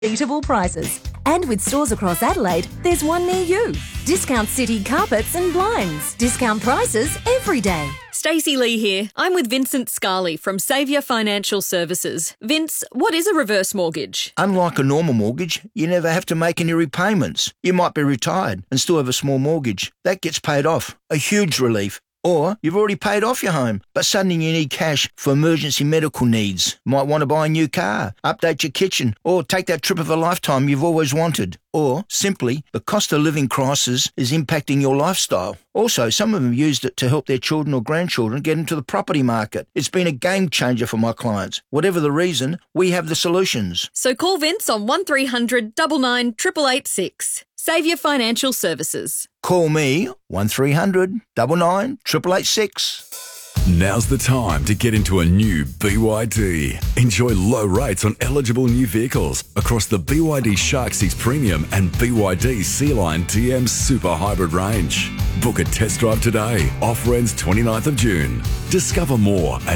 Beatable prices. And with stores across Adelaide, there's one near you. Discount City carpets and blinds. Discount prices every day. Stacey Lee here. I'm with Vincent Scarley from Saviour Financial Services. Vince, what is a reverse mortgage? Unlike a normal mortgage, you never have to make any repayments. You might be retired and still have a small mortgage. That gets paid off. A huge relief. Or you've already paid off your home, but suddenly you need cash for emergency medical needs. Might want to buy a new car, update your kitchen, or take that trip of a lifetime you've always wanted. Or, simply, the cost of living crisis is impacting your lifestyle. Also, some of them used it to help their children or grandchildren get into the property market. It's been a game changer for my clients. Whatever the reason, we have the solutions. So call Vince on 1300 99 886. Saviour Financial Services. Call me 1300 99 886. Now's the time to get into a new BYD. Enjoy low rates on eligible new vehicles across the BYD Shark 6 Premium and BYD Sea-Line TM Super Hybrid range. Book a test drive today. Offer ends 29th of June. Discover more at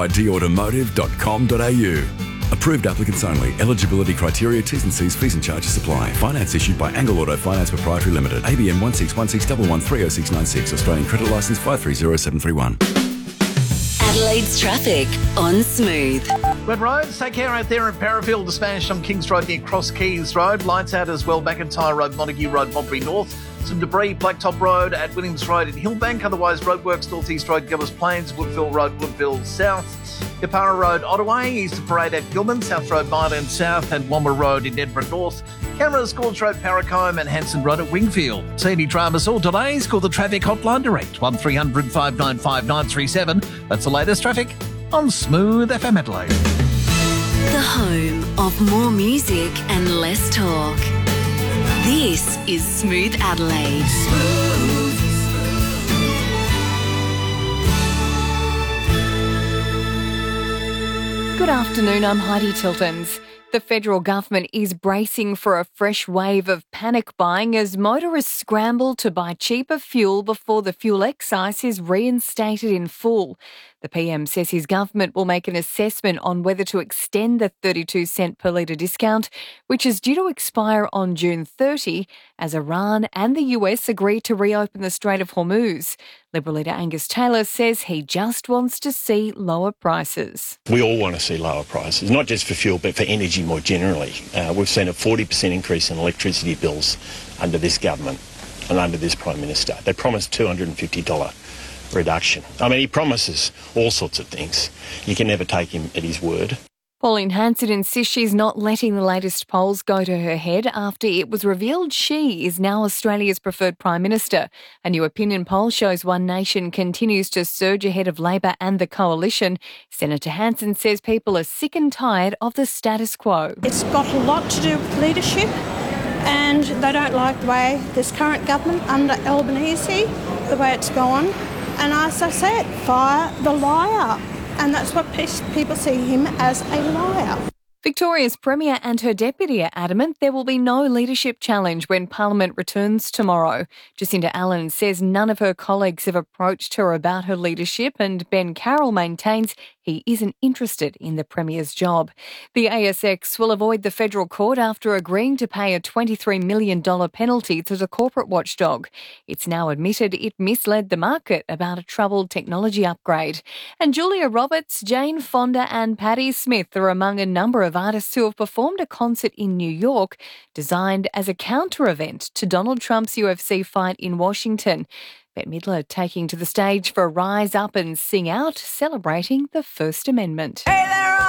bydautomotive.com.au. Approved applicants only. Eligibility criteria, T's and C's, fees and charges apply. Finance issued by Angle Auto Finance Proprietary Limited. ABN 16161130696. Australian Credit Licence 530731. Adelaide's traffic on Smooth. Wet roads, take care out there in Parafield. The Spanish on Kings Road near Cross Keys Road. Lights out as well, McIntyre Road, Montague Road, Modbury North. Some debris, Blacktop Road at Williams Road in Hillbank. Otherwise, roadworks, North East Road, Gilbers Plains, Woodville Road, Woodville South. Kapara Road, Ottawa, Easter Parade at Gilman, South Road, Martin South, and Womber Road in Edinburgh North. Cameras, Gorge Road, Paracombe, and Hanson Road at Wingfield. See any dramas or delays? Call the traffic hotline direct, 1300 595 937. That's the latest traffic on Smooth FM Adelaide. The home of more music and less talk. This is Smooth Adelaide. Good afternoon, I'm Heidi Tiltons. The federal government is bracing for a fresh wave of panic buying as motorists scramble to buy cheaper fuel before the fuel excise is reinstated in full. The PM says his government will make an assessment on whether to extend the 32 cent per litre discount, which is due to expire on June 30, as Iran and the US agree to reopen the Strait of Hormuz. Liberal leader Angus Taylor says he just wants to see lower prices. We all want to see lower prices, not just for fuel, but for energy more generally. We've seen a 40% increase in electricity bills under this government and under this Prime Minister. They promised $250 reduction. I mean, he promises all sorts of things. You can never take him at his word. Pauline Hanson insists she's not letting the latest polls go to her head after it was revealed she is now Australia's preferred Prime Minister. A new opinion poll shows One Nation continues to surge ahead of Labor and the Coalition. Senator Hanson says people are sick and tired of the status quo. It's got a lot to do with leadership, and they don't like the way this current government under Albanese, the way it's gone. And as I said, fire the liar. And that's what people see him as, a liar. Victoria's Premier and her deputy are adamant there will be no leadership challenge when Parliament returns tomorrow. Jacinda Allen says none of her colleagues have approached her about her leadership, and Ben Carroll maintains he isn't interested in the Premier's job. The ASX will avoid the federal court after agreeing to pay a $23 million penalty to the corporate watchdog. It's now admitted it misled the market about a troubled technology upgrade. And Julia Roberts, Jane Fonda and Patti Smith are among a number of artists who have performed a concert in New York designed as a counter-event to Donald Trump's UFC fight in Washington. Bette Midler taking to the stage for Rise Up and Sing Out, celebrating the First Amendment. Hey there,